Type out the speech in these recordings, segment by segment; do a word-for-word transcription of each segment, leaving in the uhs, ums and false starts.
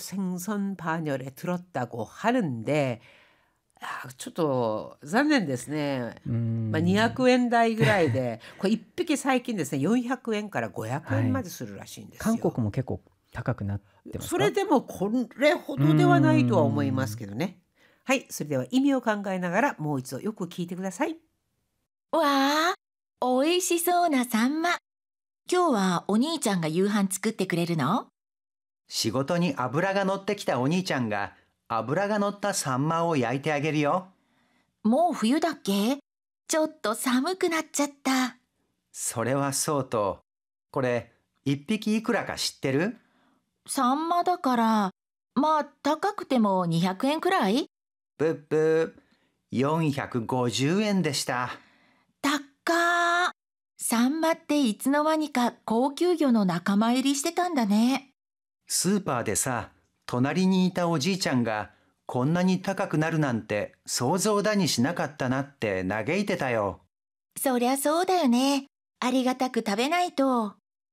생선 반열에 들었다고 하는데 아, ちょっと残念ですね。 うーんまあ、にひゃくえん台ぐらいで、これいっぴき最近ですね、よんひゃくえんからごひゃくえんまでするらしいんです韓よ。 国も結構高くなってますか？ それでもこれほどではないとは思いますけどね。はい、それでは意味を考えながらもう一度よく聞いてください。 わあ、おいしそうなサンマ。今日はお兄ちゃんが夕飯作ってくれるの？ 仕事に油が乗ってきたお兄ちゃんが油が乗ったサンマを焼いてあげるよ。 もう冬だっけ？ちょっと寒くなっちゃった。 それはそうと、これ一匹いくらか知ってる？ サンマだから、まあ高くてもにひゃくえんくらい？ ぶっぶよんひゃくごじゅうえんでした。 高ー。サンマっていつの間にか高級魚の仲間入りしてたんだね。 スーパーでさ、隣にいたおじいちゃんがこんなに高くなるなんて想像だにしなかったなって嘆いてたよ。 そりゃそうだよね。ありがたく食べないと。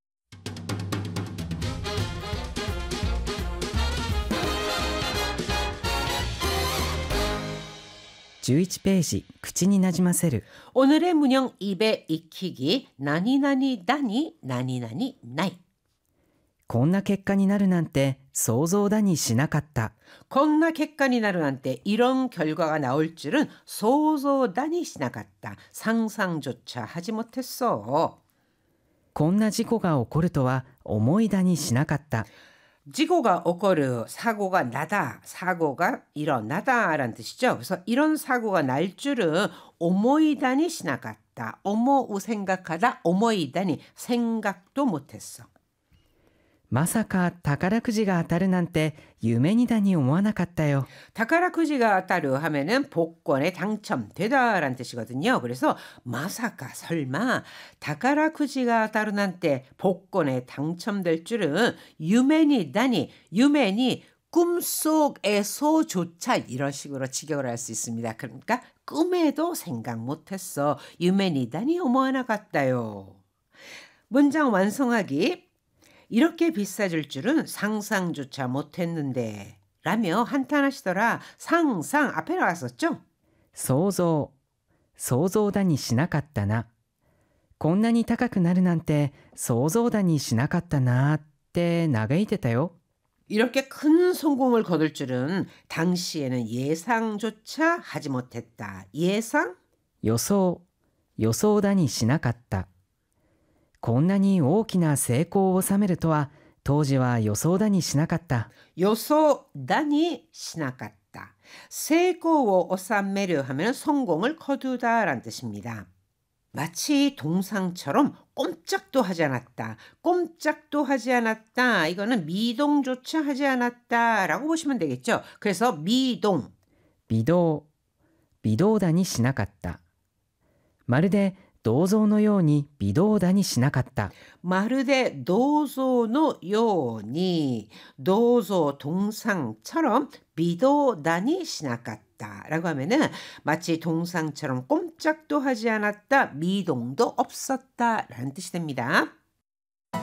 じゅういちページ、口になじませる。 오늘의 문형 입에 익히기何々だに何々ないこんな結果になるなんて想像だにしなかった。 こんな結果になるなんて이런 결과가 나올 줄은 소소다니 시나갔다. 상상조차 하지 못했어. こんな事故が起こるとは思いだにしなかった。 지고가 오거르 사고가 나다. 사고가 일어나다라는 뜻이죠. 그래서 이런 사고가 날 줄은 오모이다니 시나갔다. 오모우 생각하다. 오모이다니 생각도 못했어. まさか宝くじが当たるなんて夢にだに思わなかったよ。 宝く지가当たる 하면은 복권에 당첨되다라는 뜻이거든요. 그래서 마사카 설마宝く지가当たる なんて 복권에 당첨될 줄은 유메니다니 유메니 꿈속에서조차 이런 식으로 직역을 할 수 있습니다. 그러니까 꿈에도 생각 못했어. 유메니다니 오모하나 같다요. 문장 완성하기. 이렇게 비싸질 줄은 상상조차 못했는데 라며 한탄하시더라. 상상 앞에 나왔었죠? 想像、想像だにしなかったな。こんなに高くなるなんて想像だにしなかったなって嘆いてたよ。 이렇게 큰 성공을 거둘 줄은 당시에는 예상조차 하지 못했다. 예상? 予想、予想だにしなかった。こんなに大きな成功を収めるとは当時は予想だにしなかった。 요소다니 시나갔다. 세고を 収める 하면 성공을 거두다라는 뜻입니다. 마치 동상처럼 꼼짝도 하지 않았다. 꼼짝도 하지 않았다. 이거는 미동조차 하지 않았다라고 보시면 되겠죠. 그래서 미동. 微動、微動だにしなかった。まるで銅像のように微動だにしなかった。 마르데 도소노 요니 도소 동상처럼 비도다니 시나갔다 라고 하면은 마치 동상처럼 꼼짝도 하지 않았다, 미동도 없었다 라는 뜻이 됩니다.